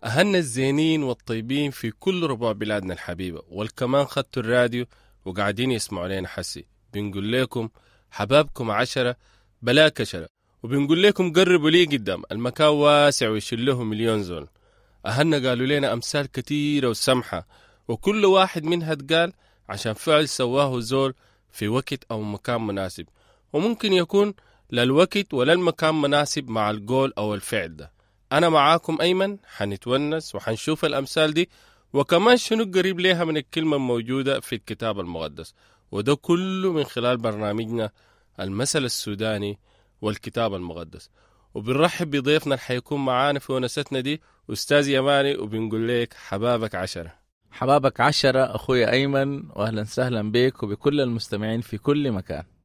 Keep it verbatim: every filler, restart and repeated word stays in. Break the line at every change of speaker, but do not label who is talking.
أهلنا الزينين والطيبين في كل ربوع بلادنا الحبيبة، والكمان خدتوا الراديو وقاعدين يسمعوا لنا حسي. بنقول لكم حبابكم عشرة بلا كشرة، وبنقول لكم قربوا لي قدام، المكان واسع ويشيل له مليون زول. أهلنا قالوا لنا أمثال كتيرة وسمحة، وكل واحد منها تقال عشان فعل سواه زول في وقت أو مكان مناسب، وممكن يكون لا الوقت ولا المكان مناسب مع القول أو الفعل ده. أنا معاكم أيمن، حنتونس وحنشوف الأمثال دي وكمان شنو قريب ليها من الكلمة الموجودة في الكتاب المقدس، وده كله من خلال برنامجنا المثل السوداني والكتاب المقدس. وبنرحب بضيفنا اللي حيكون معانا في ونستنا دي أستاذ يماني، وبنقول لك حبابك عشرة.
حبابك عشرة أخوي أيمن، وأهلا وسهلا بك وبكل المستمعين في كل مكان.